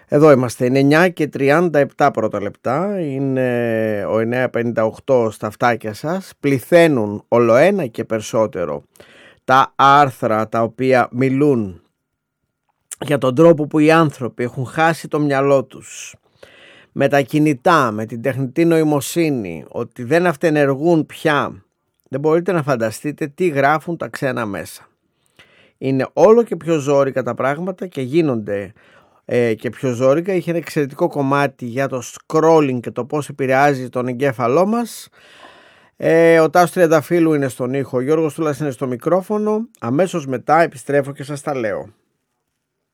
Εδώ είμαστε, είναι 9 και 37 πρώτα λεπτά, είναι ο 9.58 στα αυτάκια σας. Πληθαίνουν ολοένα και περισσότερο τα άρθρα τα οποία μιλούν για τον τρόπο που οι άνθρωποι έχουν χάσει το μυαλό τους με τα κινητά, με την τεχνητή νοημοσύνη, ότι δεν αυτενεργούν πια. Δεν μπορείτε να φανταστείτε τι γράφουν τα ξένα μέσα. Είναι όλο και πιο ζόρικα τα πράγματα και γίνονται και πιο ζόρικα. Είχε ένα εξαιρετικό κομμάτι για το scrolling και το πώς επηρεάζει τον εγκέφαλό μας. Ο Τάσος Τριανταφύλου είναι στον ήχο, ο Γιώργος Τούλας είναι στο μικρόφωνο. Αμέσως μετά επιστρέφω και σας τα λέω.